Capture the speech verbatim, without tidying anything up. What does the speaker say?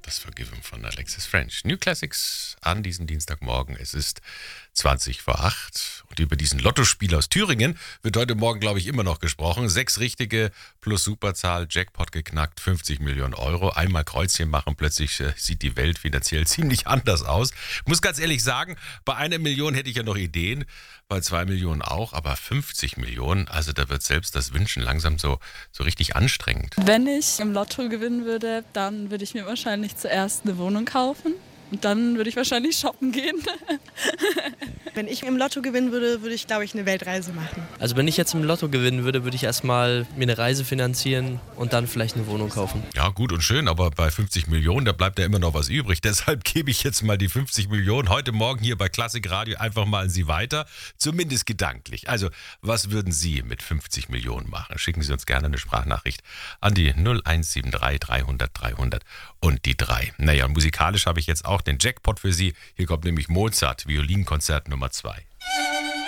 das Forgiven von Alexis French. New Classics an diesem Dienstagmorgen. Es ist zwanzig vor acht und über diesen Lottospiel aus Thüringen wird heute Morgen, glaube ich, immer noch gesprochen. Sechs richtige plus Superzahl, Jackpot geknackt, fünfzig Millionen Euro. Einmal Kreuzchen machen, plötzlich äh, sieht die Welt finanziell ziemlich anders aus. Ich muss ganz ehrlich sagen, bei einer Million hätte ich ja noch Ideen, bei zwei Millionen auch, aber fünfzig Millionen, also da wird selbst das Wünschen langsam so, so richtig anstrengend. Wenn ich im Lotto gewinnen würde, dann würde ich mir wahrscheinlich zuerst eine Wohnung kaufen und dann würde ich wahrscheinlich shoppen gehen. Wenn ich im Lotto gewinnen würde, würde ich, glaube ich, eine Weltreise machen. Also wenn ich jetzt im Lotto gewinnen würde, würde ich erstmal mir eine Reise finanzieren und dann vielleicht eine Wohnung kaufen. Ja, gut und schön, aber bei fünfzig Millionen, da bleibt ja immer noch was übrig. Deshalb gebe ich jetzt mal die fünfzig Millionen heute Morgen hier bei Klassik Radio einfach mal an Sie weiter, zumindest gedanklich. Also, was würden Sie mit fünfzig Millionen machen? Schicken Sie uns gerne eine Sprachnachricht an die null eins sieben drei dreihundert dreihundert und die drei. Naja, und musikalisch habe ich jetzt auch den Jackpot für Sie. Hier kommt nämlich Mozart, Violinkonzert Nummer zwei.